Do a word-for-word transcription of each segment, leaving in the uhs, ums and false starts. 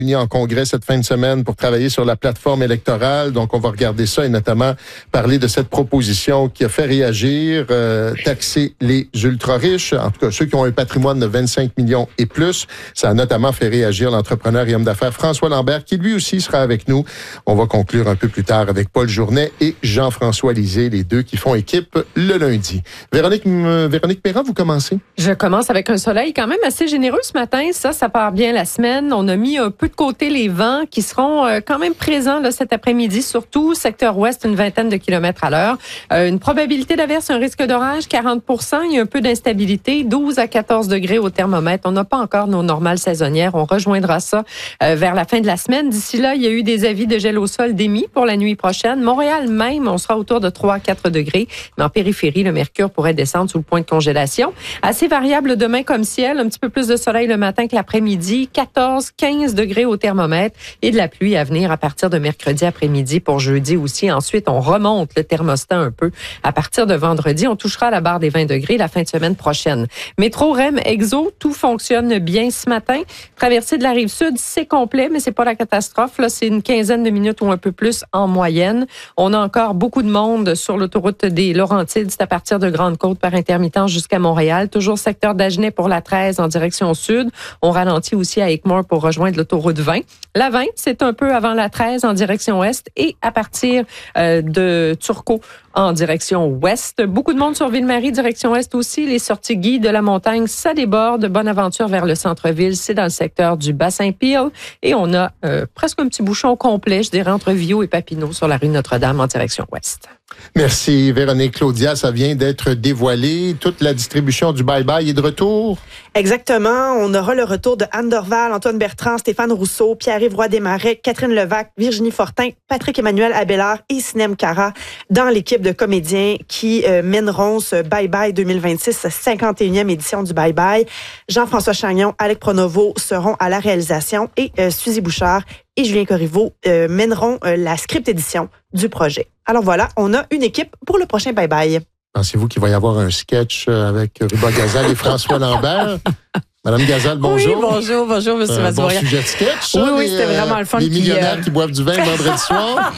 Unis en congrès cette fin de semaine pour travailler sur la plateforme électorale. Donc, on va regarder ça et notamment parler de cette proposition qui a fait réagir, euh, taxer les ultra-riches, en tout cas ceux qui ont un patrimoine de vingt-cinq millions et plus. Ça a notamment fait réagir l'entrepreneur et homme d'affaires François Lambert, qui lui aussi sera avec nous. On va conclure un peu plus tard avec Paul Journet et Jean-François Lisée, les deux qui font équipe le lundi. Véronique, euh, Véronique Perrin, vous commencez? Je commence avec un soleil quand même assez généreux ce matin. Ça, ça part bien la semaine. On a mis un peu de côté les vents qui seront euh, quand même présents là, cet après-midi, surtout secteur ouest, une vingtaine de kilomètres à l'heure. Euh, une probabilité d'averse, un risque d'orage, quarante pour cent. Il y a un peu d'instabilité, douze à quatorze degrés au thermomètre. On n'a pas encore nos normales saisonnières. On rejoindra ça euh, vers la fin de la semaine. D'ici là, il y a eu des avis de gel au sol d'émis pour la nuit prochaine. Montréal même, on sera autour de trois à quatre degrés. Mais en périphérie, le mercure pourrait descendre sous le point de congélation. Assez variable demain comme ciel. Un petit peu plus de soleil le matin que l'après-midi. quatorze à quinze degrés au thermomètre et de la pluie à venir à partir de mercredi après-midi pour jeudi aussi. Ensuite, on remonte le thermostat un peu. À partir de vendredi, on touchera la barre des vingt degrés la fin de semaine prochaine. Métro, R E M, Exo, tout fonctionne bien ce matin. Traversée de la Rive-Sud, c'est complet, mais c'est pas la catastrophe. Là, c'est une quinzaine de minutes ou un peu plus en moyenne. On a encore beaucoup de monde sur l'autoroute des Laurentides. C'est à partir de Grande-Côte par intermittence jusqu'à Montréal. Toujours secteur d'Agenais pour la treize en direction sud. On ralentit aussi à Aquemore pour rejoindre l'autoroute vingt. La vingt, c'est un peu avant la treize en direction ouest et à partir euh, de Turcot en direction ouest. Beaucoup de monde sur Ville-Marie, direction est aussi. Les sorties Guy de la montagne, ça déborde. Bonaventure vers le centre-ville, c'est dans le secteur du Bassin-Peel. Et on a euh, presque un petit bouchon complet, je dirais, entre Viau et Papineau sur la rue Notre-Dame en direction ouest. Merci, Véronique. Claudia, ça vient d'être dévoilé. Toute la distribution du bye-bye est de retour. Exactement. On aura le retour de Anne Dorval, Antoine Bertrand, Stéphane Rousseau, Pierre-Yves Roy-Desmarais, Catherine Levac, Virginie Fortin, Patrick-Emmanuel Abélard et Sinem Cara dans l'équipe de comédiens qui euh, mèneront ce bye-bye deux mille vingt-six, cinquante et unième édition du bye-bye. Jean-François Chagnon, Alec Pronovo seront à la réalisation et euh, Suzy Bouchard et Julien Corriveau euh, mèneront euh, la script édition du projet. Alors voilà, on a une équipe pour le prochain bye-bye. Pensez-vous qu'il va y avoir un sketch avec Ruba Gazal et François Lambert? Madame Gazal, bonjour. Oui, bonjour, bonjour, M. Un bon sujet de sketch, ça, Oui, oui, les, c'était vraiment le fun. Les qui, millionnaires euh... qui boivent du vin le vendredi soir.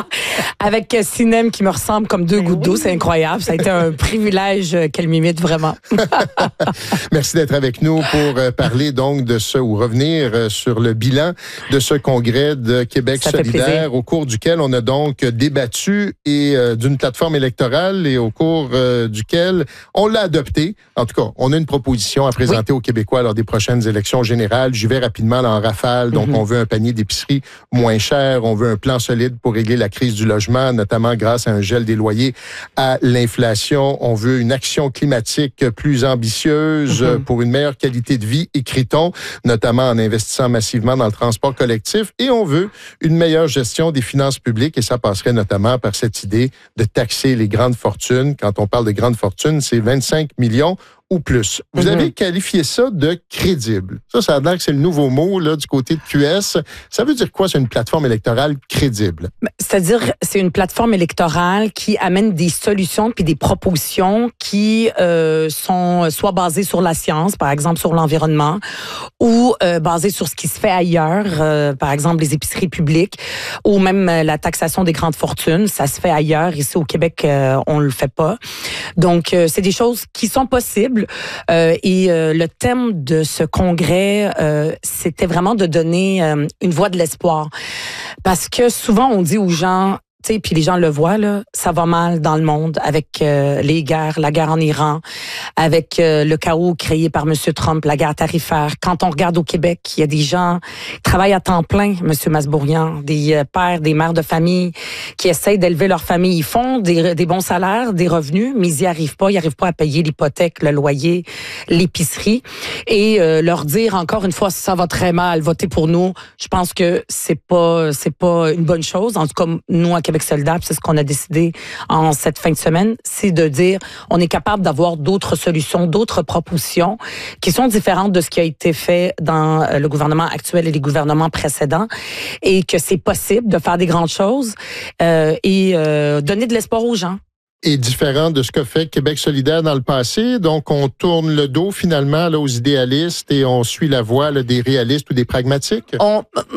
Avec Sinem qui me ressemble comme deux ben gouttes oui. d'eau, c'est incroyable. Ça a été un privilège qu'elle m'imite vraiment. Merci d'être avec nous pour parler donc de ce, ou revenir sur le bilan de ce congrès de Québec Ça solidaire, au cours duquel on a donc débattu et euh, d'une plateforme électorale et au cours euh, duquel on l'a adopté. En tout cas, on a une proposition à présenter oui. aux Québécois lors des prochaines élections générales. J'y vais rapidement là, en rafale. Donc, mm-hmm. on veut un panier d'épicerie moins cher. On veut un plan solide pour régler la crise du logement, notamment grâce à un gel des loyers à l'inflation. On veut une action climatique plus ambitieuse mm-hmm. pour une meilleure qualité de vie, écrit-on, notamment en investissant massivement dans le transport collectif. Et on veut une meilleure gestion des finances publiques et ça passerait notamment par cette idée de taxer les grandes fortunes. Quand on parle de grandes fortunes, c'est vingt-cinq millions ou plus. Vous mm-hmm. avez qualifié ça de crédible. Ça, ça a l'air que c'est le nouveau mot là du côté de Q S. Ça veut dire quoi, c'est une plateforme électorale crédible? C'est-à-dire, c'est une plateforme électorale qui amène des solutions puis des propositions qui euh, sont soit basées sur la science, par exemple sur l'environnement, ou euh, basées sur ce qui se fait ailleurs, euh, par exemple les épiceries publiques, ou même euh, la taxation des grandes fortunes. Ça se fait ailleurs. Ici au Québec, euh, on le fait pas. Donc, euh, c'est des choses qui sont possibles. Euh, et euh, le thème de ce congrès, euh, c'était vraiment de donner euh, une voix de l'espoir. Parce que souvent, on dit aux gens, tu sais, puis les gens le voient, là, ça va mal dans le monde avec euh, les guerres, la guerre en Iran, avec euh, le chaos créé par M. Trump, la guerre tarifaire. Quand on regarde au Québec, il y a des gens qui travaillent à temps plein, M. Masbourian, des euh, pères, des mères de famille qui essayent d'élever leur famille. Ils font des, des bons salaires, des revenus, mais ils n'y arrivent pas. Ils n'arrivent pas à payer l'hypothèque, le loyer, l'épicerie. Et euh, leur dire encore une fois, ça va très mal, votez pour nous. Je pense que c'est pas, c'est pas une bonne chose. En tout cas, nous, à Québec solidaire, c'est ce qu'on a décidé en cette fin de semaine, c'est de dire on est capable d'avoir d'autres solutions, d'autres propositions qui sont différentes de ce qui a été fait dans le gouvernement actuel et les gouvernements précédents et que c'est possible de faire des grandes choses euh, et euh, donner de l'espoir aux gens. est différent de ce que fait Québec solidaire dans le passé. Donc, on tourne le dos finalement là, aux idéalistes et on suit la voie là, des réalistes ou des pragmatiques. On,